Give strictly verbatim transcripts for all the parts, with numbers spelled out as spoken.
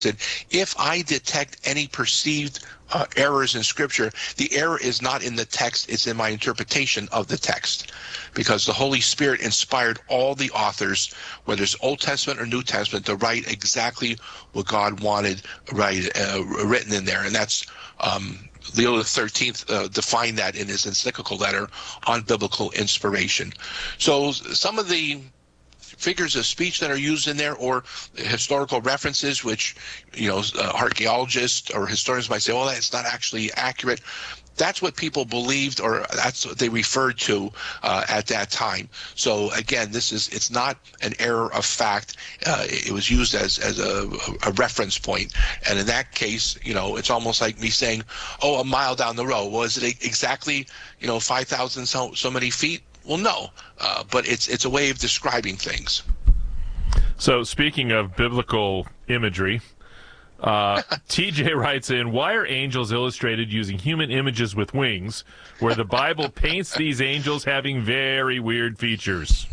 if I detect any perceived uh, errors in Scripture, the error is not in the text, it's in my interpretation of the text. Because the Holy Spirit inspired all the authors, whether it's Old Testament or New Testament, to write exactly what God wanted write, uh, written in there. And that's um, Leo the thirteenth uh, defined that in his encyclical letter on biblical inspiration. So some of the figures of speech that are used in there, or historical references, which, you know, uh, archaeologists or historians might say, well, that's not actually accurate. That's what people believed, or that's what they referred to uh, at that time. So again, this is, it's not an error of fact. Uh, it was used as, as a, a reference point. And in that case, you know, it's almost like me saying, oh, a mile down the road. Was it exactly, you know, five thousand so, so many feet? Well, no, uh, but it's it's a way of describing things. So speaking of biblical imagery, uh, T J writes in, why are angels illustrated using human images with wings, where the Bible paints these angels having very weird features?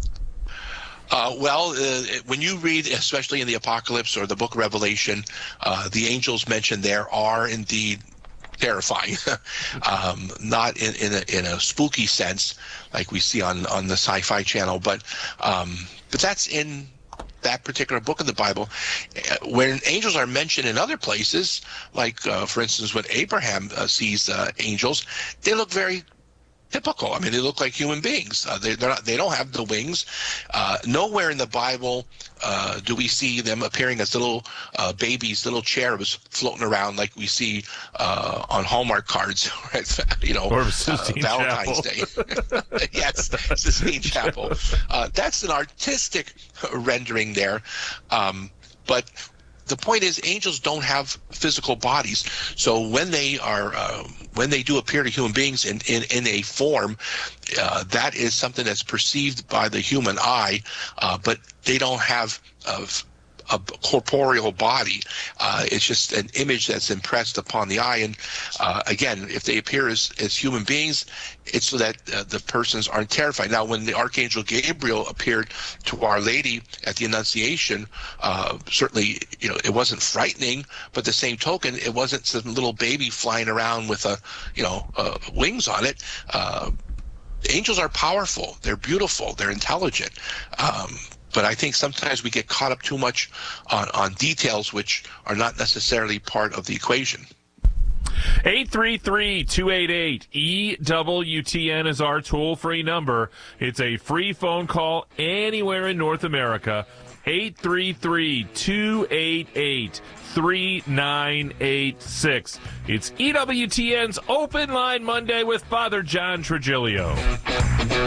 Uh, well, uh, when you read, especially in the Apocalypse or the book of Revelation, uh, the angels mentioned there are indeed terrifying, um, not in, in, a, in a spooky sense like we see on, on the Sci-Fi Channel, but um, but that's in that particular book of the Bible. When angels are mentioned in other places, like, uh, for instance, when Abraham uh, sees uh, angels, they look very typical. I mean, they look like human beings. Uh, they, they're not, they don't have the wings. Uh, nowhere in the Bible uh, do we see them appearing as little uh, babies, little cherubs floating around like we see uh, on Hallmark cards, right? You know, or uh, Sistine Valentine's Chapel. Day. Yes, Sistine Chapel. Uh, that's an artistic rendering there, um, but the point is, angels don't have physical bodies. So when they are, uh, when they do appear to human beings in, in, in a form, uh, that is something that's perceived by the human eye, uh, but they don't have uh, a corporeal body. Uh, it's just an image that's impressed upon the eye. And uh, again, if they appear as, as human beings, it's so that uh, the persons aren't terrified. Now, when the Archangel Gabriel appeared to Our Lady at the Annunciation, uh, certainly, you know, it wasn't frightening, but the same token, it wasn't some little baby flying around with a, you know, uh, wings on it. Uh, angels are powerful. They're beautiful. They're intelligent. Um, But I think sometimes we get caught up too much on, on details which are not necessarily part of the equation. eight three three, two eight eight, E W T N is our toll-free number. It's a free phone call anywhere in North America. eight three three, two eight eight, three nine eight six. It's E W T N's Open Line Monday with Father John Trigilio.